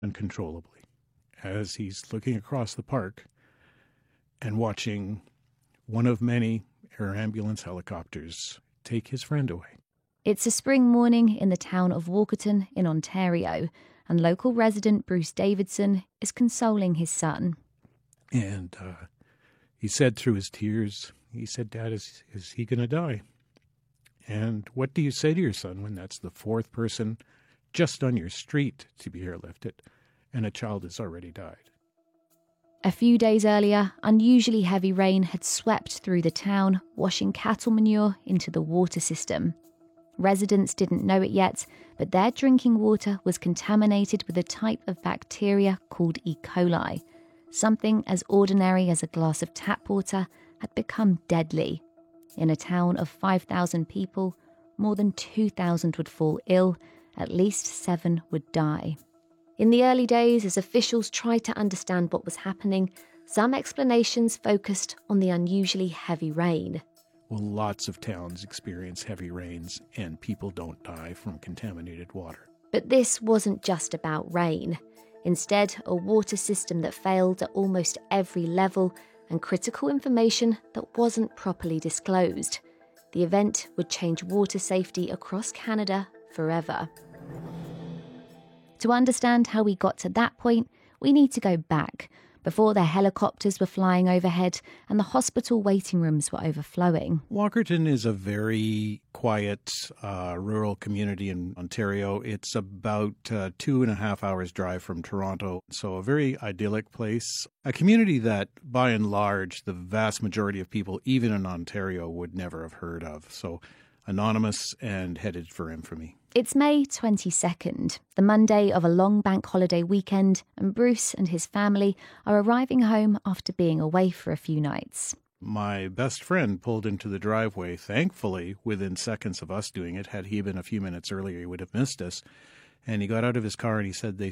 uncontrollably as he's looking across the park and watching one of many air ambulance helicopters take his friend away. It's a spring morning in the town of Walkerton in Ontario, and local resident Bruce Davidson is consoling his son. And he said through his tears, he said, "Dad, is he going to die?" And what do you say to your son when that's the fourth person just on your street to be airlifted and a child has already died? A few days earlier, unusually heavy rain had swept through the town, washing cattle manure into the water system. Residents didn't know it yet, but their drinking water was contaminated with a type of bacteria called E. coli. Something as ordinary as a glass of tap water had become deadly. In a town of 5,000 people, more than 2,000 would fall ill, at least 7 would die. In the early days, as officials tried to understand what was happening, some explanations focused on the unusually heavy rain. Well, lots of towns experience heavy rains and people don't die from contaminated water. But this wasn't just about rain. Instead, a water system that failed at almost every level and critical information that wasn't properly disclosed. The event would change water safety across Canada forever. To understand how we got to that point, we need to go back, before the helicopters were flying overhead and the hospital waiting rooms were overflowing. Walkerton is a very quiet rural community in Ontario. It's about 2.5 hours drive from Toronto, so a very idyllic place. A community that, by and large, the vast majority of people, even in Ontario, would never have heard of. So anonymous and headed for infamy. It's May 22nd, the Monday of a long bank holiday weekend, and Bruce and his family are arriving home after being away for a few nights. My best friend pulled into the driveway, thankfully, within seconds of us doing it. Had he been a few minutes earlier, he would have missed us. And he got out of his car and he said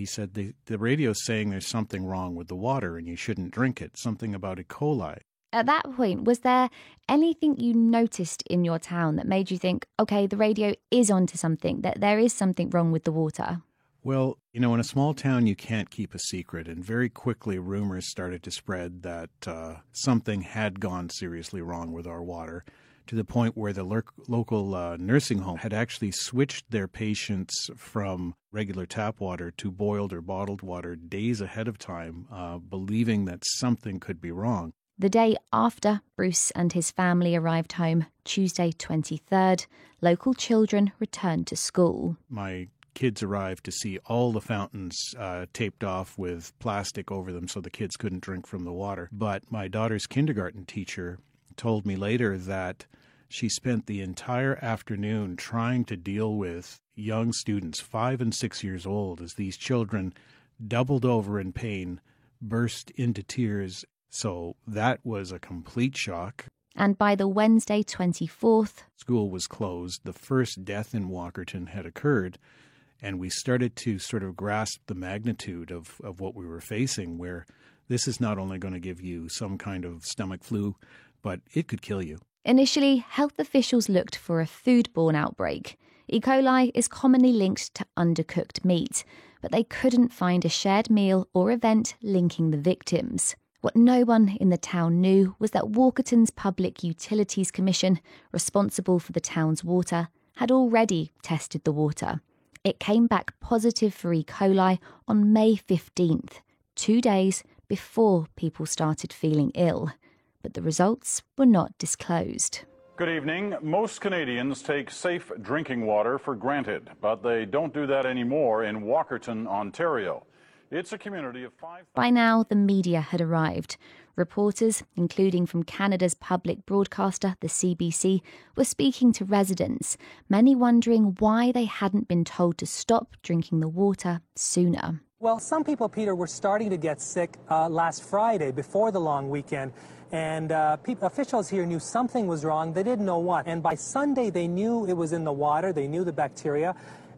the radio's saying there's something wrong with the water and you shouldn't drink it, something about E. coli. At that point, was there anything you noticed in your town that made you think, okay, the radio is onto something, that there is something wrong with the water? Well, in a small town, you can't keep a secret. And very quickly, rumors started to spread that something had gone seriously wrong with our water, to the point where the local nursing home had actually switched their patients from regular tap water to boiled or bottled water days ahead of time, believing that something could be wrong. The day after Bruce and his family arrived home, Tuesday 23rd, local children returned to school. My kids arrived to see all the fountains taped off with plastic over them so the kids couldn't drink from the water. But my daughter's kindergarten teacher told me later that she spent the entire afternoon trying to deal with young students, 5 and 6 years old, as these children doubled over in pain, burst into tears. So that was a complete shock. And by the Wednesday 24th, school was closed. The first death in Walkerton had occurred, and we started to sort of grasp the magnitude of what we were facing, where this is not only going to give you some kind of stomach flu, but it could kill you. Initially, health officials looked for a foodborne outbreak. E. coli is commonly linked to undercooked meat, but they couldn't find a shared meal or event linking the victims. What no one in the town knew was that Walkerton's Public Utilities Commission, responsible for the town's water, had already tested the water. It came back positive for E. coli on May 15th, 2 days before people started feeling ill. But the results were not disclosed. Good evening. Most Canadians take safe drinking water for granted, but they don't do that anymore in Walkerton, Ontario. It's a community of 5,000. By now, the media had arrived. Reporters, including from Canada's public broadcaster, the CBC, were speaking to residents, many wondering why they hadn't been told to stop drinking the water sooner. Well, some people, Peter, were starting to get sick last Friday before the long weekend. And officials here knew something was wrong. They didn't know what. And by Sunday, they knew it was in the water. They knew the bacteria.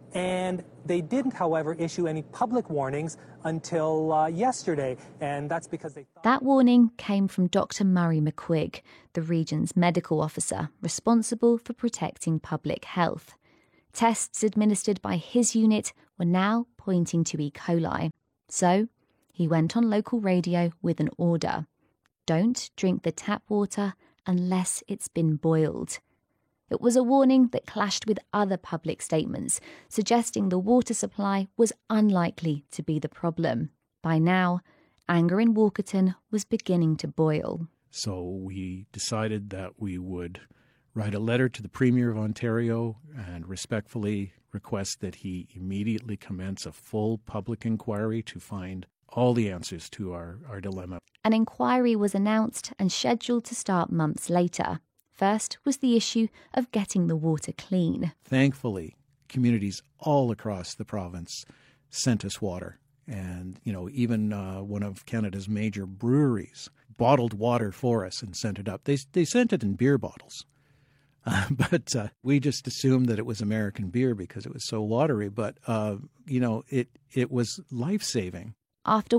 And they didn't, however, issue any public warnings until yesterday. And that's because they thought... That warning came from Dr. Murray McQuigg, the region's medical officer responsible for protecting public health. Tests administered by his unit were now pointing to E. coli. So he went on local radio with an order. Don't drink the tap water unless it's been boiled. It was a warning that clashed with other public statements, suggesting the water supply was unlikely to be the problem. By now, anger in Walkerton was beginning to boil. So we decided that we would write a letter to the Premier of Ontario and respectfully request that he immediately commence a full public inquiry to find all the answers to our dilemma. An inquiry was announced and scheduled to start months later. First was the issue of getting the water clean. Thankfully, communities all across the province sent us water. And, even one of Canada's major breweries bottled water for us and sent it up. They sent it in beer bottles. But we just assumed that it was American beer because it was so watery. But, it was life-saving. After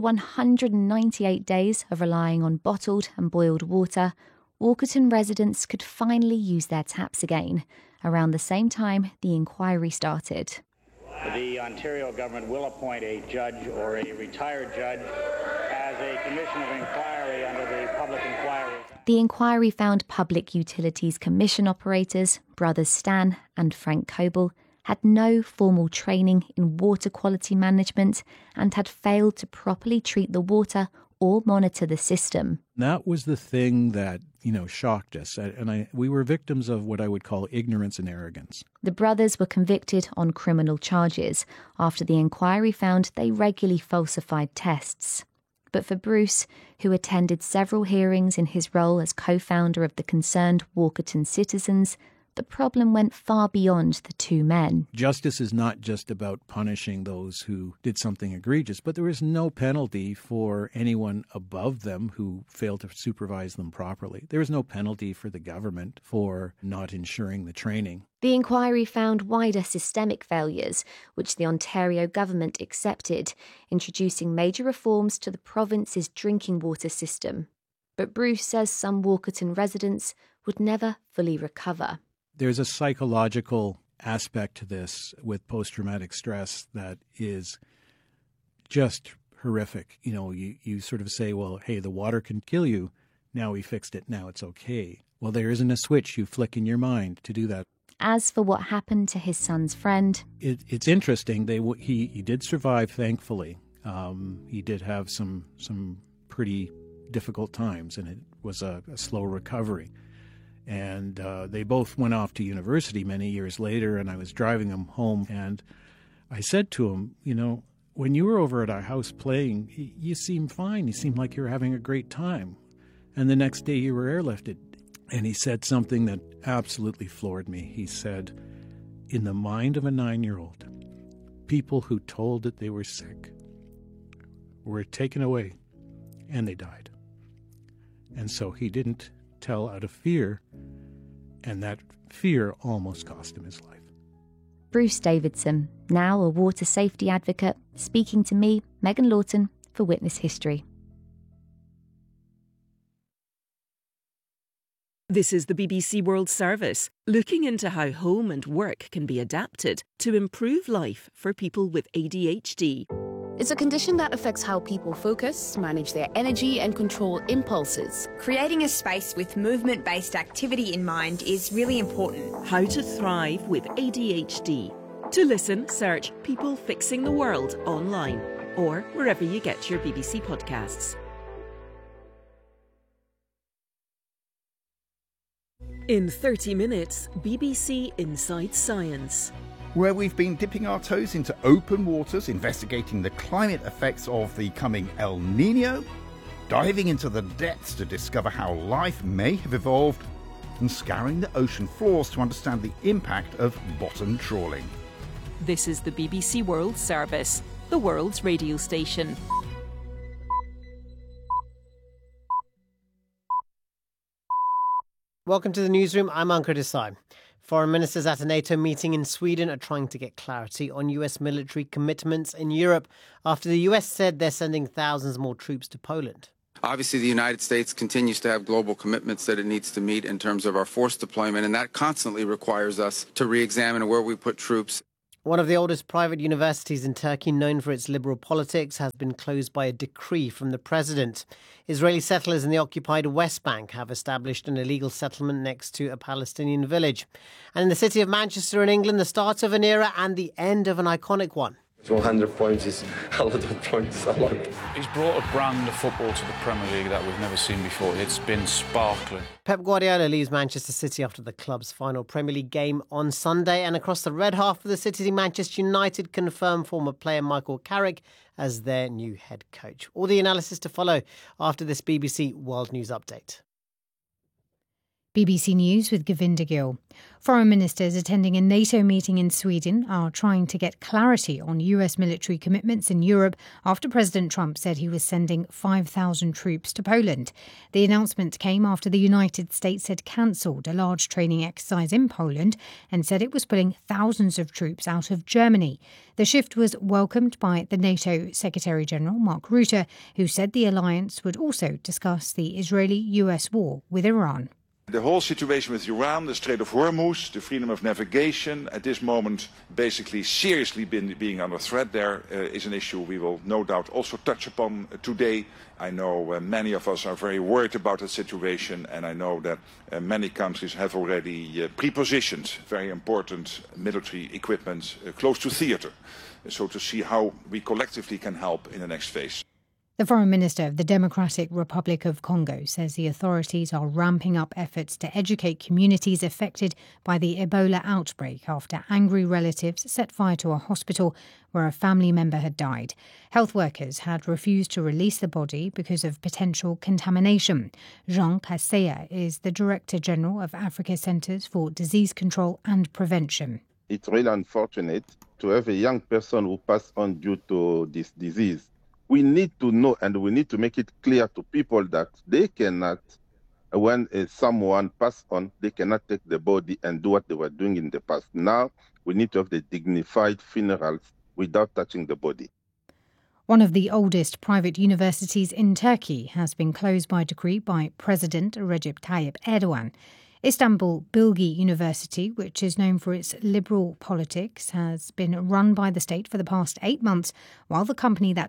198 days of relying on bottled and boiled water, Walkerton residents could finally use their taps again, around the same time the inquiry started. The Ontario government will appoint a judge or a retired judge as a commission of inquiry under the Public Inquiry. The inquiry found Public Utilities Commission operators, Brothers Stan and Frank Coble, had no formal training in water quality management and had failed to properly treat the water or monitor the system. That was the thing that, shocked us. And we were victims of what I would call ignorance and arrogance. The brothers were convicted on criminal charges after the inquiry found they regularly falsified tests. But for Bruce, who attended several hearings in his role as co-founder of the concerned Walkerton Citizens, the problem went far beyond the two men. Justice is not just about punishing those who did something egregious, but there is no penalty for anyone above them who failed to supervise them properly. There is no penalty for the government for not ensuring the training. The inquiry found wider systemic failures, which the Ontario government accepted, introducing major reforms to the province's drinking water system. But Bruce says some Walkerton residents would never fully recover. There's a psychological aspect to this with post-traumatic stress that is just horrific. You sort of say, well, hey, the water can kill you. Now we fixed it. Now it's okay. Well, there isn't a switch you flick in your mind to do that. As for what happened to his son's friend... It's interesting. He did survive, thankfully. He did have some pretty difficult times, and it was a slow recovery. And they both went off to university many years later, and I was driving them home, and I said to him, when you were over at our house playing, you seemed fine. You seemed like you were having a great time. And the next day you were airlifted. And he said something that absolutely floored me. He said, in the mind of a 9-year-old, people who told that they were sick were taken away, and they died. And so he didn't tell out of fear, and that fear almost cost him his life. Bruce Davidson, now a water safety advocate, speaking to me, Megan Lawton, for Witness History. This is the BBC World Service, looking into how home and work can be adapted to improve life for people with ADHD. It's a condition that affects how people focus, manage their energy and control impulses. Creating a space with movement-based activity in mind is really important. How to thrive with ADHD. To listen, search People Fixing the World online or wherever you get your BBC podcasts. In 30 minutes, BBC Inside Science. Where we've been dipping our toes into open waters, investigating the climate effects of the coming El Niño, diving into the depths to discover how life may have evolved, and scouring the ocean floors to understand the impact of bottom trawling. This is the BBC World Service, the world's radio station. Welcome to the newsroom. I'm Ankur Desai. Foreign ministers at a NATO meeting in Sweden are trying to get clarity on US military commitments in Europe after the US said they're sending thousands more troops to Poland. Obviously, the United States continues to have global commitments that it needs to meet in terms of our force deployment, and that constantly requires us to re-examine where we put troops. One of the oldest private universities in Turkey, known for its liberal politics, has been closed by a decree from the president. Israeli settlers in the occupied West Bank have established an illegal settlement next to a Palestinian village. And in the city of Manchester in England, the start of an era and the end of an iconic one. 100 points is a lot of points, a lot. He's brought a brand of football to the Premier League that we've never seen before. It's been sparkling. Pep Guardiola leaves Manchester City after the club's final Premier League game on Sunday, and across the red half of the city, Manchester United confirmed former player Michael Carrick as their new head coach. All the analysis to follow after this BBC World News Update. BBC News with Govinda Gill. Foreign ministers attending a NATO meeting in Sweden are trying to get clarity on US military commitments in Europe after President Trump said he was sending 5,000 troops to Poland. The announcement came after the United States had cancelled a large training exercise in Poland and said it was pulling thousands of troops out of Germany. The shift was welcomed by the NATO Secretary-General Mark Rutte, who said the alliance would also discuss the Israeli-US war with Iran. The whole situation with Iran, the Strait of Hormuz, the freedom of navigation, at this moment basically seriously being under threat there is an issue we will no doubt also touch upon today. I know many of us are very worried about the situation, and I know that many countries have already pre-positioned very important military equipment close to theatre, so to see how we collectively can help in the next phase. The Foreign Minister of the Democratic Republic of Congo says the authorities are ramping up efforts to educate communities affected by the Ebola outbreak after angry relatives set fire to a hospital where a family member had died. Health workers had refused to release the body because of potential contamination. Jean Kaseya is the Director General of Africa Centres for Disease Control and Prevention. It's really unfortunate to have a young person who passed on due to this disease. We need to know, and we need to make it clear to people that they cannot, when someone passes on, they cannot take the body and do what they were doing in the past. Now, we need to have the dignified funerals without touching the body. One of the oldest private universities in Turkey has been closed by decree by President Recep Tayyip Erdogan. Istanbul Bilgi University, which is known for its liberal politics, has been run by the state for the past 8 months, while the company that